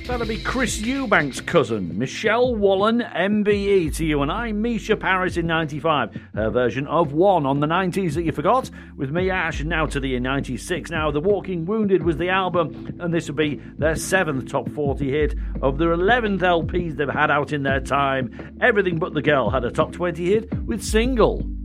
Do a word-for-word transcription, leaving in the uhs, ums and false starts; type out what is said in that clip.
That'll be Chris Eubank's cousin, Michelle Wallen, M B E to you and I, Misha Paris in ninety-five. Her version of One on the nineties that you forgot, with me, Ash, now to the year ninety-six. Now, The Walking Wounded was the album, and this would be their seventh top forty hit of their eleventh L Ps they've had out in their time. Everything But the Girl had a top twenty hit with Single.